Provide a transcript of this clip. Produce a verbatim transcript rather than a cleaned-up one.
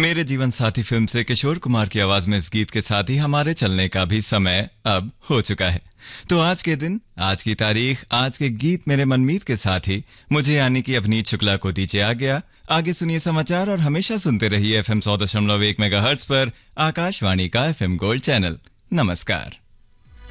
मेरे जीवन साथी फिल्म से किशोर कुमार की आवाज में इस गीत के साथ ही हमारे चलने का भी समय अब हो चुका है। तो आज के दिन, आज की तारीख, आज के गीत मेरे मनमीत के साथ ही मुझे यानी कि अवनीत शुक्ला को दीजिए आ गया। आगे सुनिए समाचार और हमेशा सुनते रहिए एफ एम सौ दशमलव एक मेगा हर्ट्ज पर आकाशवाणी का एफ एम गोल्ड चैनल। नमस्कार।